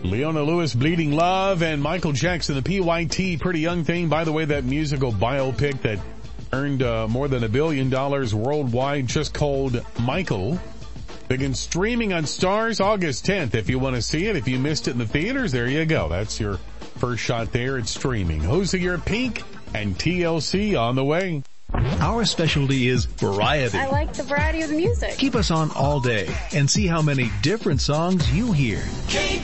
Leona Lewis, Bleeding Love, and Michael Jackson, the PYT, Pretty Young Thing. By the way, that musical biopic that earned more than $1 billion worldwide, just called Michael, begins streaming on Starz August 10th. If you want to see it, if you missed it in the theaters, there you go. That's your first shot there. It's streaming. Who's Your Pink and TLC on the way. Our specialty is variety. I like the variety of the music. Keep us on all day and see how many different songs you hear.